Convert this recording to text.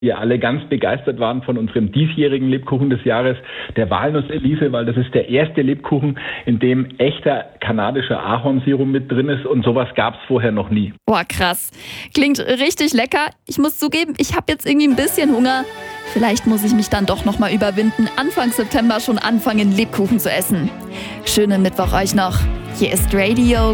Wir alle ganz begeistert waren von unserem diesjährigen Lebkuchen des Jahres, der Walnuss-Elise, weil das ist der erste Lebkuchen, in dem echter kanadischer Ahornsirup mit drin ist und sowas gab es vorher noch nie. Boah, krass. Klingt richtig lecker. Ich muss zugeben, ich habe jetzt irgendwie ein bisschen Hunger. Vielleicht muss ich mich dann doch nochmal überwinden, Anfang September schon anfangen, Lebkuchen zu essen. Schönen Mittwoch euch noch. Hier ist Radio